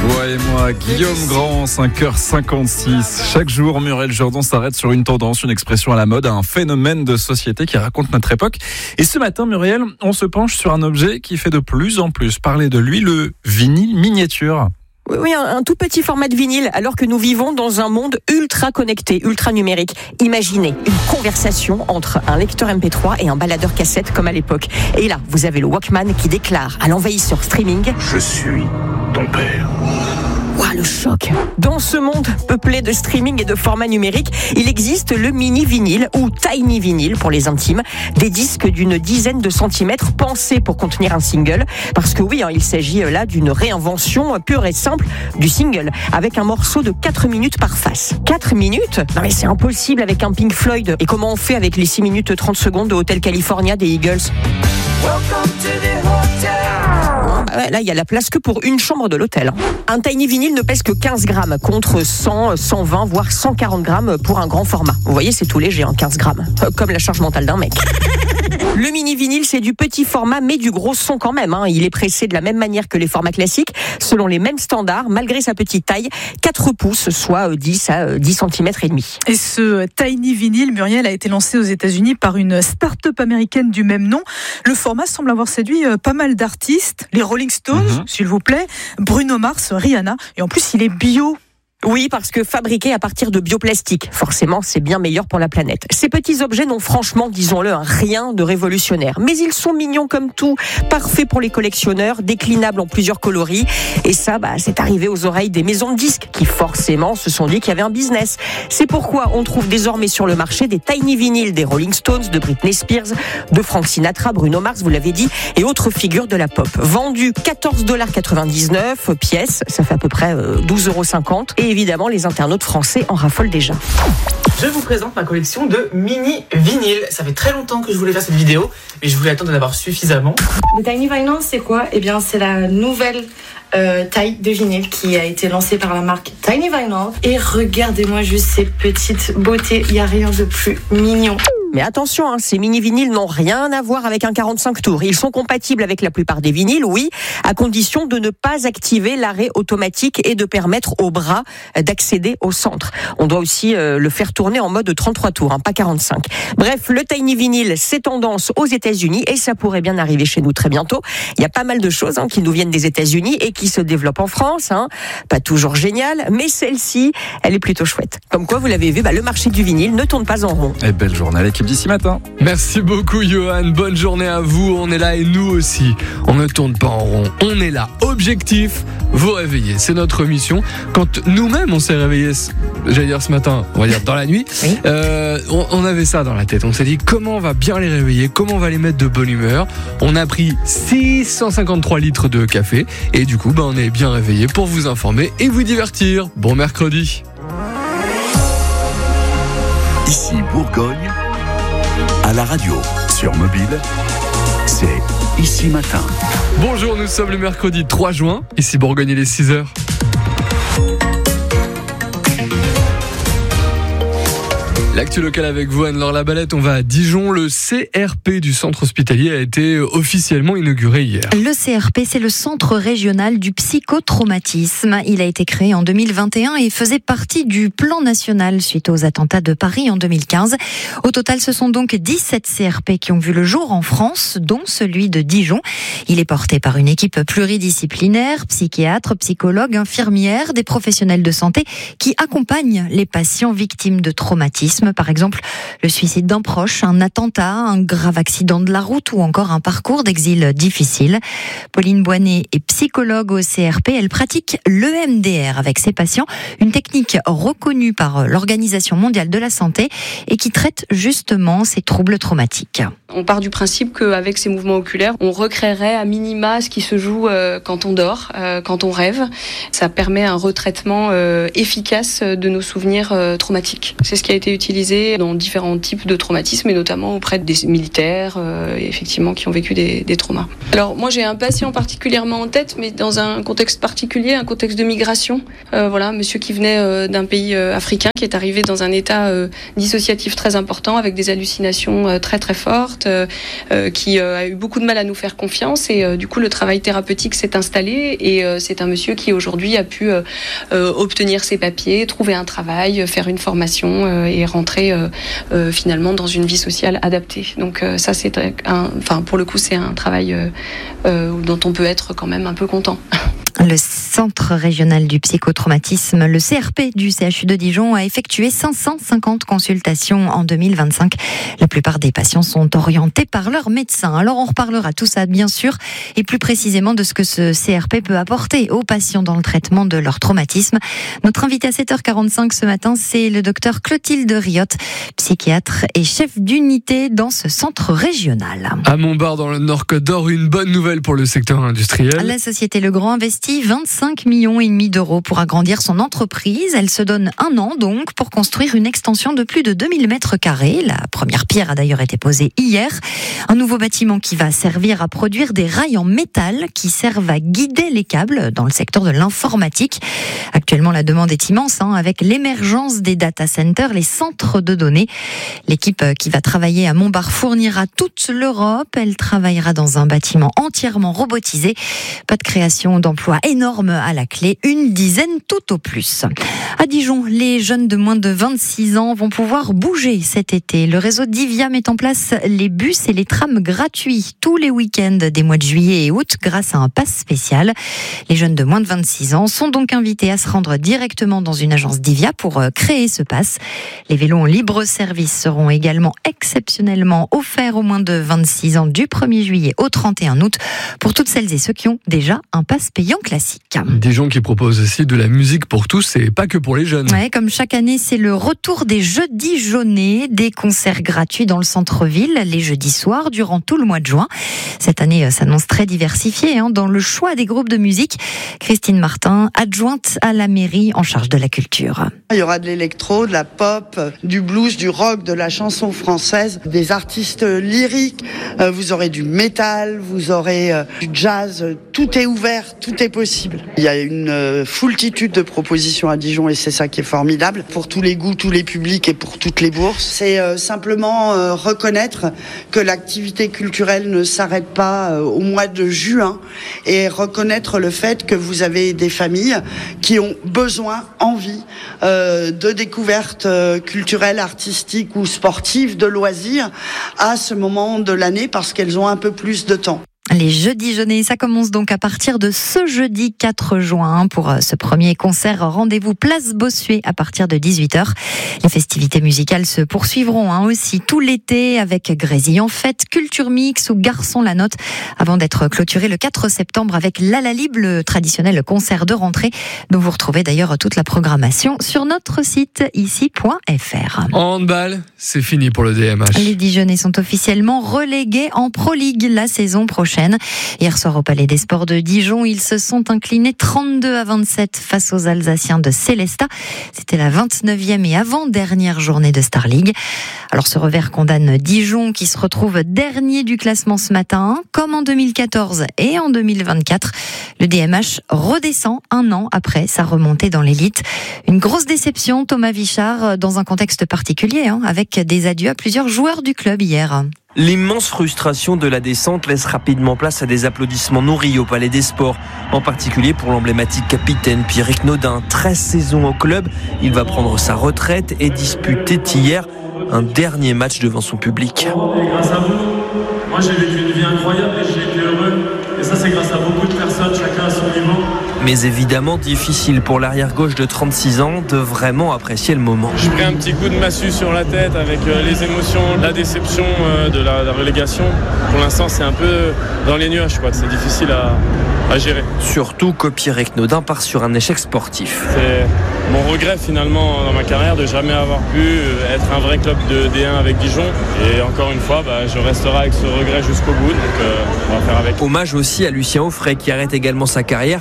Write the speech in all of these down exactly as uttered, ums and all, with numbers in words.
Toi et moi, Guillaume Grand, cinq heures cinquante-six. Chaque jour, Muriel Jourdan s'arrête sur une tendance, une expression à la mode, un phénomène de société qui raconte notre époque. Et ce matin, Muriel, on se penche sur un objet qui fait de plus en plus parler de lui, le vinyle miniature. Oui, un, un tout petit format de vinyle, alors que nous vivons dans un monde ultra connecté, ultra numérique. Imaginez une conversation entre un lecteur M P trois et un baladeur cassette comme à l'époque. Et là, vous avez le Walkman qui déclare à l'envahisseur streaming « Je suis ton père ». Ouah, le choc. Dans ce monde peuplé de streaming et de formats numériques, il existe le mini vinyle ou tiny vinyle pour les intimes, des disques d'une dizaine de centimètres pensés pour contenir un single. Parce que oui, hein, il s'agit là d'une réinvention pure et simple du single, avec un morceau de quatre minutes par face. quatre minutes ? Non mais c'est impossible avec un Pink Floyd. Et comment on fait avec les six minutes trente secondes de Hotel California des Eagles ? Welcome to the hotel. Là, il y a la place que pour une chambre de l'hôtel. Un tiny vinyle ne pèse que quinze grammes contre cent, cent vingt, voire cent quarante grammes pour un grand format. Vous voyez, c'est tout léger, hein, quinze grammes. Comme la charge mentale d'un mec. Le mini vinyle, c'est du petit format, mais du gros son quand même. Hein. Il est pressé de la même manière que les formats classiques, selon les mêmes standards, malgré sa petite taille, quatre pouces, soit dix à dix centimètres et demi. Et ce tiny vinyle, Muriel, a été lancé aux États-Unis par une start-up américaine du même nom. Le format semble avoir séduit pas mal d'artistes, les Rolling Stones, mmh. s'il vous plaît, Bruno Mars, Rihanna, et en plus il est bio. Oui, parce que fabriqué à partir de bioplastique, forcément, c'est bien meilleur pour la planète. Ces petits objets n'ont franchement, disons-le, rien de révolutionnaire. Mais ils sont mignons comme tout, parfaits pour les collectionneurs, déclinables en plusieurs coloris. Et ça, bah, c'est arrivé aux oreilles des maisons de disques qui, forcément, se sont dit qu'il y avait un business. C'est pourquoi on trouve désormais sur le marché des tiny vinyles des Rolling Stones, de Britney Spears, de Frank Sinatra, Bruno Mars, vous l'avez dit, et autres figures de la pop. Vendus quatorze dollars quatre-vingt-dix-neuf pièces, ça fait à peu près douze euros cinquante. Et évidemment, les internautes français en raffolent déjà. Je vous présente ma collection de mini vinyles. Ça fait très longtemps que je voulais faire cette vidéo, mais je voulais attendre d'en avoir suffisamment. Le tiny vinyl, c'est quoi ? Eh bien, c'est la nouvelle euh, taille de vinyle qui a été lancée par la marque Tiny Vinyl. Et regardez-moi juste ces petites beautés. Il n'y a rien de plus mignon. Mais attention, hein, ces mini-vinyles n'ont rien à voir avec un quarante-cinq tours. Ils sont compatibles avec la plupart des vinyles, oui, à condition de ne pas activer l'arrêt automatique et de permettre au bras d'accéder au centre. On doit aussi euh, le faire tourner en mode trente-trois tours, hein, pas quarante-cinq. Bref, le tiny vinyle, c'est tendance aux États-Unis et ça pourrait bien arriver chez nous très bientôt. Il y a pas mal de choses hein, qui nous viennent des États-Unis et qui se développent en France. Hein. Pas toujours génial, mais celle-ci, elle est plutôt chouette. Comme quoi, vous l'avez vu, bah, le marché du vinyle ne tourne pas en rond. Et belle journée à l'équipe d'ici matin. Merci beaucoup Johan, bonne journée à vous, on est là et nous aussi, on ne tourne pas en rond, on est là, objectif, vous réveiller, c'est notre mission. Quand nous-mêmes on s'est réveillés, j'allais dire ce matin, on va dire dans la nuit, oui. euh, on, on avait ça dans la tête, on s'est dit comment on va bien les réveiller, comment on va les mettre de bonne humeur. On a pris six cent cinquante-trois litres de café et du coup bah, on est bien réveillés pour vous informer et vous divertir. Bon mercredi. Ici Bourgogne, à la radio, sur mobile, c'est Ici Matin. Bonjour, nous sommes le mercredi trois juin, ici Bourgogne, il est six heures. L'actu locale avec vous, Anne-Laure Labalette. On va à Dijon. Le C R P du centre hospitalier a été officiellement inauguré hier. Le C R P, c'est le centre régional du psychotraumatisme. Il a été créé en deux mille vingt et un et faisait partie du plan national suite aux attentats de Paris en deux mille quinze. Au total, ce sont donc dix-sept C R P qui ont vu le jour en France, dont celui de Dijon. Il est porté par une équipe pluridisciplinaire, psychiatres, psychologues, infirmières, des professionnels de santé qui accompagnent les patients victimes de traumatisme. Par exemple, le suicide d'un proche, un attentat, un grave accident de la route ou encore un parcours d'exil difficile. Pauline Boinet est psychologue au C R P. Elle pratique l'E M D R avec ses patients, une technique reconnue par l'Organisation mondiale de la santé et qui traite justement ces troubles traumatiques. On part du principe qu'avec ces mouvements oculaires, on recréerait à minima ce qui se joue euh, quand on dort, euh, quand on rêve. Ça permet un retraitement euh, efficace de nos souvenirs euh, traumatiques. C'est ce qui a été utilisé utilisé dans différents types de traumatismes et notamment auprès des militaires, euh, effectivement, qui ont vécu des, des traumas. Alors moi j'ai un patient particulièrement en tête, mais dans un contexte particulier, un contexte de migration. Euh, voilà, monsieur qui venait euh, d'un pays euh, africain, qui est arrivé dans un état euh, dissociatif très important, avec des hallucinations euh, très très fortes, euh, euh, qui euh, a eu beaucoup de mal à nous faire confiance et euh, du coup le travail thérapeutique s'est installé et euh, c'est un monsieur qui aujourd'hui a pu euh, euh, obtenir ses papiers, trouver un travail, faire une formation euh, et rentrer euh, euh, finalement dans une vie sociale adaptée. Donc euh, ça c'est un, enfin pour le coup c'est un travail euh, euh, dont on peut être quand même un peu content. Le Centre régional du psychotraumatisme, le C R P du C H U de Dijon, a effectué cinq cent cinquante consultations en deux mille vingt-cinq. La plupart des patients sont orientés par leur médecin. Alors on reparlera tout ça bien sûr et plus précisément de ce que ce C R P peut apporter aux patients dans le traitement de leur traumatisme. Notre invité à sept heures quarante-cinq ce matin, c'est le docteur Clotilde Riotte, psychiatre et chef d'unité dans ce centre régional. À Montbard, dans le Nord-Côte d'Or, une bonne nouvelle pour le secteur industriel. La société Legrand investit vingt-cinq millions et demi d'euros pour agrandir son entreprise. Elle se donne un an donc pour construire une extension de plus de deux mille mètres carrés. La première pierre a d'ailleurs été posée hier. Un nouveau bâtiment qui va servir à produire des rails en métal qui servent à guider les câbles dans le secteur de l'informatique. Actuellement, la demande est immense hein, avec l'émergence des data centers, les centres de données. L'équipe qui va travailler à Montbard fournira toute l'Europe. Elle travaillera dans un bâtiment entièrement robotisé. Pas de création d'emplois énorme à la clé, une dizaine tout au plus. À Dijon, les jeunes de moins de vingt-six ans vont pouvoir bouger cet été. Le réseau Divia met en place les bus et les trams gratuits tous les week-ends des mois de juillet et août grâce à un pass spécial. Les jeunes de moins de vingt-six ans sont donc invités à se rendre directement dans une agence Divia pour créer ce pass. Les vélos en libre service seront également exceptionnellement offerts aux moins de vingt-six ans du premier juillet au trente et un août pour toutes celles et ceux qui ont déjà un pass payant classique. Dijon qui propose aussi de la musique pour tous et pas que pour les jeunes. Ouais, comme chaque année, c'est le retour des Jeux Dijonnais, des concerts gratuits dans le centre-ville les jeudis soirs durant tout le mois de juin. Cette année s'annonce très diversifiée hein, dans le choix des groupes de musique. Christine Martin, adjointe à la mairie en charge de la culture. Il y aura de l'électro, de la pop, du blues, du rock, de la chanson française, des artistes lyriques. Vous aurez du métal, vous aurez du jazz. Tout est ouvert, tout est possible. Il y a une foultitude de propositions à Dijon et c'est ça qui est formidable. Pour tous les goûts, tous les publics et pour toutes les bourses. C'est euh, simplement euh, reconnaître que l'activité culturelle ne s'arrête pas euh, au mois de juin et reconnaître le fait que vous avez des familles qui ont besoin, envie euh, de découvertes euh, culturelles, artistiques ou sportives, de loisirs à ce moment de l'année parce qu'elles ont un peu plus de temps. Les Jeux Dijonnais, ça commence donc à partir de ce jeudi quatre juin pour ce premier concert. Rendez-vous place Bossuet à partir de dix-huit heures. Les festivités musicales se poursuivront hein, aussi tout l'été avec Grésille en fête, Culture Mix ou Garçon la Note avant d'être clôturé le quatre septembre avec l'Alalib, le traditionnel concert de rentrée dont vous retrouvez d'ailleurs toute la programmation sur notre site ici point f r. En handball, c'est fini pour le D M H. Les Dijonnais sont officiellement relégués en Pro League la saison prochaine. Hier soir au Palais des Sports de Dijon, ils se sont inclinés trente-deux à vingt-sept face aux Alsaciens de Célestat. C'était la vingt-neuvième et avant-dernière journée de Star League. Alors ce revers condamne Dijon qui se retrouve dernier du classement ce matin. Comme en deux mille quatorze et en deux mille vingt-quatre, le D M H redescend un an après sa remontée dans l'élite. Une grosse déception, Thomas Vichard, dans un contexte particulier, hein, avec des adieux à plusieurs joueurs du club hier. L'immense frustration de la descente laisse rapidement place à des applaudissements nourris au Palais des Sports, en particulier pour l'emblématique capitaine Pierrick Naudin. treize saisons au club, il va prendre sa retraite et disputer hier un dernier match devant son public. Grâce à vous, moi j'ai vécu une vie incroyable et j'ai été heureux. Et ça c'est grâce à beaucoup de personnes, chacun à son niveau. Mais évidemment difficile pour l'arrière-gauche de trente-six ans de vraiment apprécier le moment. J'ai pris un petit coup de massue sur la tête avec les émotions, la déception de la, la relégation. Pour l'instant c'est un peu dans les nuages, quoi. C'est difficile à, à gérer. Surtout que Pierrick Naudin part sur un échec sportif. C'est mon regret finalement dans ma carrière de jamais avoir pu être un vrai club de D un avec Dijon. Et encore une fois, bah, je resterai avec ce regret jusqu'au bout. Donc euh, on va faire avec. Hommage aussi à Lucien Auffray qui arrête également sa carrière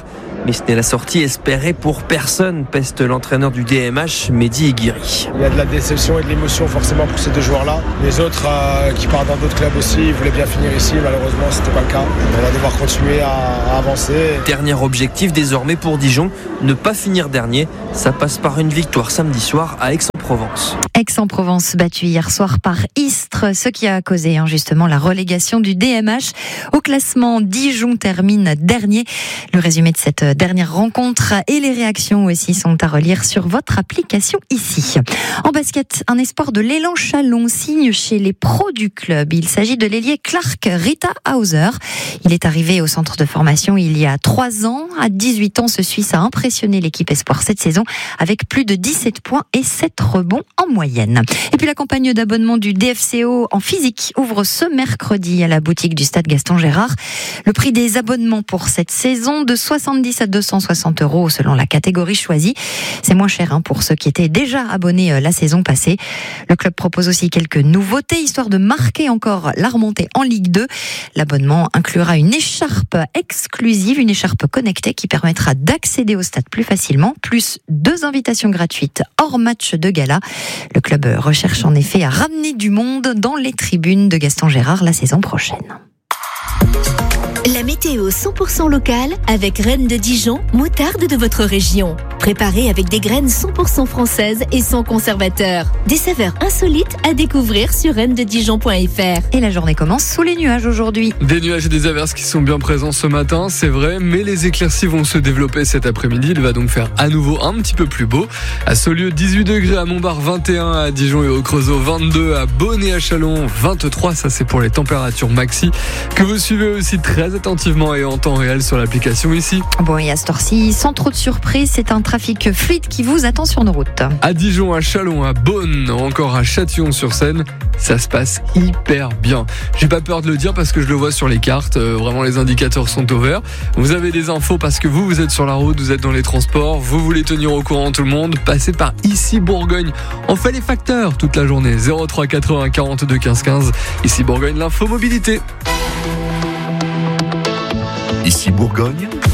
Mais ce n'est la sortie espérée pour personne, peste l'entraîneur du D M H, Mehdi Aguirre. Il y a de la déception et de l'émotion forcément pour ces deux joueurs-là. Les autres euh, qui partent dans d'autres clubs aussi, ils voulaient bien finir ici, malheureusement c'était pas le cas. On va devoir continuer à, à avancer. Dernier objectif désormais pour Dijon, ne pas finir dernier. Ça passe par une victoire samedi soir à Aix-en-Provence. Aix-en-Provence battu hier soir par Istres, ce qui a causé hein, justement la relégation du D M H. Au classement, Dijon termine dernier. Le résumé de cette dernière rencontre et les réactions aussi sont à relire sur votre application ici. En basket, un espoir de l'Élan Chalon signe chez les pros du club. Il s'agit de l'ailier Clark Rita Hauser. Il est arrivé au centre de formation il y a trois ans. À dix-huit ans, ce Suisse a impressionné l'équipe espoir cette saison avec plus de dix-sept points et sept rebonds en moyenne. Et puis la campagne d'abonnement du D F C O en physique ouvre ce mercredi à la boutique du stade Gaston Gérard. Le prix des abonnements pour cette saison de soixante-dix à deux cent soixante euros selon la catégorie choisie. C'est moins cher hein, pour ceux qui étaient déjà abonnés la saison passée. Le club propose aussi quelques nouveautés histoire de marquer encore la remontée en Ligue deux. L'abonnement inclura une écharpe exclusive, une écharpe connectée qui permettra d'accéder au stade plus facilement, plus deux invitations gratuites hors match de gala. Le club recherche en effet à ramener du monde dans les tribunes de Gaston Gérard la saison prochaine. La météo cent pour cent locale avec Reine de Dijon, moutarde de votre région. Préparée avec des graines cent pour cent françaises et sans conservateur. Des saveurs insolites à découvrir sur reine de dijon point f r. Et la journée commence sous les nuages aujourd'hui. Des nuages et des averses qui sont bien présents ce matin, c'est vrai, mais les éclaircies vont se développer cet après-midi. Il va donc faire à nouveau un petit peu plus beau. À Saulieu, dix-huit degrés, à Montbard, vingt et un, à Dijon et au Creusot, vingt-deux, à Beaune et à Châlons, vingt-trois. Ça, c'est pour les températures maxi que vous suivez aussi très attentivement et en temps réel sur l'application ici. Bon, et à cette heure-ci, sans trop de surprise, c'est un trafic fluide qui vous attend sur nos routes. À Dijon, à Châlons, à Beaune, encore à Châtillon-sur-Seine, ça se passe hyper bien. J'ai pas peur de le dire parce que je le vois sur les cartes. Euh, vraiment, les indicateurs sont au vert. Vous avez des infos parce que vous, vous êtes sur la route, vous êtes dans les transports, vous voulez tenir au courant tout le monde. Passez par ici Bourgogne. On fait les facteurs toute la journée. zéro trois quatre-vingts quarante-deux quinze quinze. Ici Bourgogne, l'info mobilité. Ici Bourgogne,